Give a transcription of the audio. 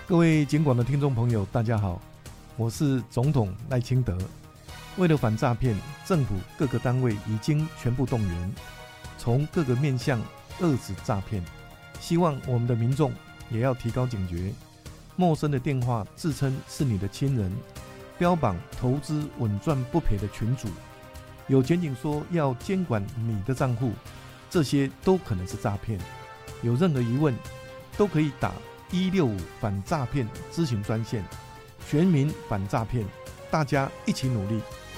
各位警广的听众朋友，大家好，我是总统赖清德。为了反诈骗，政府各个单位已经全部动员，从各个面向遏止诈骗。希望我们的民众也要提高警觉，陌生的电话自称是你的亲人，标榜投资稳赚不赔的群组，有检警说要监管你的账户，这些都可能是诈骗。有任何疑问，都可以打165反诈骗咨询专线，全民反诈骗，大家一起努力。